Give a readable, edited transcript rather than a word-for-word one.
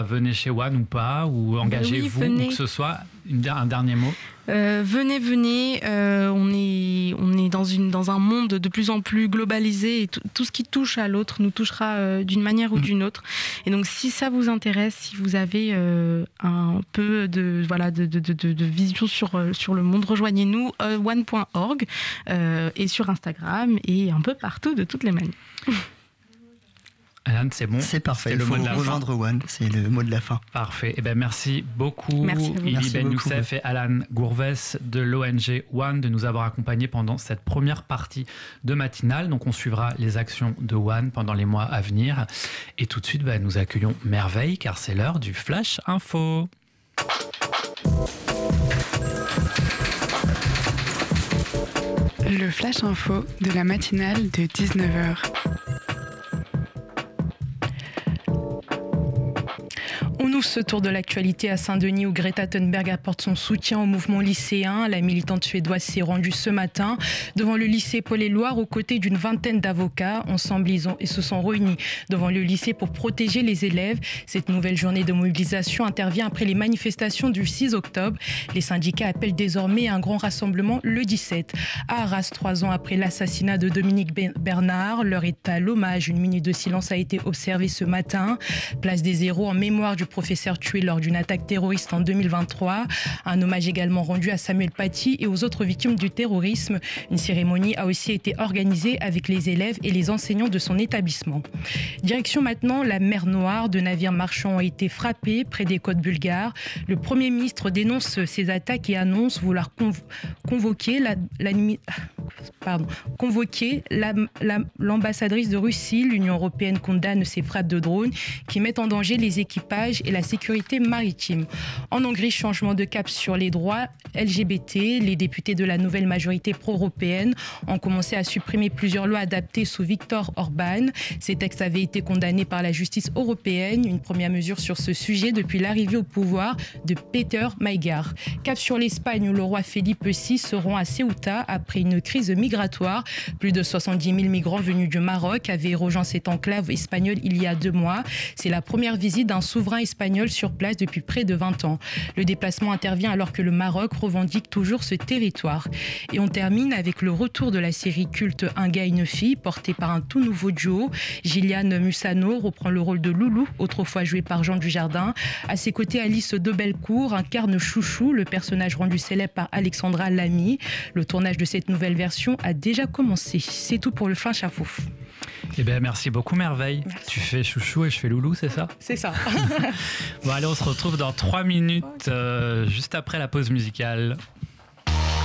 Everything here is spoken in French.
venez chez One ou pas, ou engagez-vous, ou que ce soit, un dernier mot. Venez. On est dans un monde de plus en plus globalisé et tout ce qui touche à l'autre nous touchera d'une manière ou d'une autre. Et donc, si ça vous intéresse, si vous avez un peu de vision sur le monde, rejoignez-nous one.org et sur Instagram et un peu partout de toutes les manières. Alan, c'est bon. C'est parfait. Il faut rejoindre One. C'est le mot de la fin. Parfait. Eh ben, merci beaucoup. Merci à vous. Ili Ben Youssef et Alan Gourves de l'ONG One de nous avoir accompagnés pendant cette première partie de matinale. Donc, on suivra les actions de One pendant les mois à venir. Et tout de suite, nous accueillons Merveille car c'est l'heure du Flash Info. Le Flash Info de la matinale de 19h. On ouvre ce tour de l'actualité à Saint-Denis où Greta Thunberg apporte son soutien au mouvement lycéen. La militante suédoise s'est rendue ce matin devant le lycée Paul-et-Loire aux côtés d'une vingtaine d'avocats. Ensemble, ils se sont réunis devant le lycée pour protéger les élèves. Cette nouvelle journée de mobilisation intervient après les manifestations du 6 octobre. Les syndicats appellent désormais un grand rassemblement le 17. À Arras, 3 ans après l'assassinat de Dominique Bernard, l'heure est à l'hommage. Une minute de silence a été observée ce matin. Place des héros en mémoire du professeur tué lors d'une attaque terroriste en 2023. Un hommage également rendu à Samuel Paty et aux autres victimes du terrorisme. Une cérémonie a aussi été organisée avec les élèves et les enseignants de son établissement. Direction maintenant la mer Noire. 2 navires marchands ont été frappés près des côtes bulgares. Le Premier ministre dénonce ces attaques et annonce vouloir convoquer l'ambassadrice de Russie. L'Union européenne condamne ces frappes de drones qui mettent en danger les équipages et la sécurité maritime. En Hongrie, changement de cap sur les droits LGBT. Les députés de la nouvelle majorité pro-européenne ont commencé à supprimer plusieurs lois adaptées sous Viktor Orban. Ces textes avaient été condamnés par la justice européenne. Une première mesure sur ce sujet depuis l'arrivée au pouvoir de Peter Maïgar. Cap sur l'Espagne où le roi Felipe VI se rend à Ceuta après une crise migratoire. Plus de 70 000 migrants venus du Maroc avaient rejoint cette enclave espagnole il y a 2 mois. C'est la première visite d'un souverain espagnol sur place depuis près de 20 ans. Le déplacement intervient alors que le Maroc revendique toujours ce territoire. Et on termine avec le retour de la série culte Un gars, une fille, portée par un tout nouveau duo. Gilliane Mussano reprend le rôle de Loulou, autrefois joué par Jean Dujardin. À ses côtés, Alice Debelcourt incarne Chouchou, le personnage rendu célèbre par Alexandra Lamy. Le tournage de cette nouvelle version a déjà commencé. C'est tout pour le Flash Info. Eh bien, merci beaucoup Merveille. Merci. Tu fais Chouchou et je fais Loulou, c'est ça ? C'est ça. Bon, allez, on se retrouve dans 3 minutes, juste après la pause musicale.